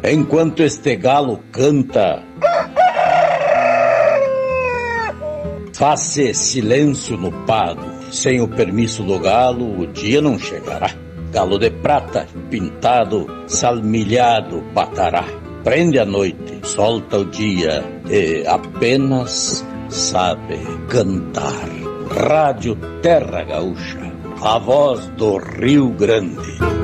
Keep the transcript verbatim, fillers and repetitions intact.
enquanto este galo canta, faz-se silêncio no pago. Sem o permisso do galo, o dia não chegará. Galo de prata, pintado, salmilhado, batará. Prende a noite, solta o dia e apenas sabe cantar. Rádio Terra Gaúcha, a voz do Rio Grande.